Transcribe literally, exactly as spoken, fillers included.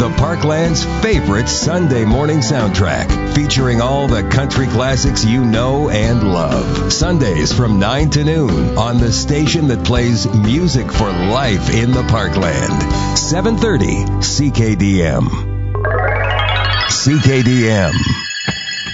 the Parkland's favorite Sunday morning soundtrack, featuring all the country classics you know and love. Sundays from nine to noon on the station that plays music for life in the Parkland. seven thirty C K D M. C K D M.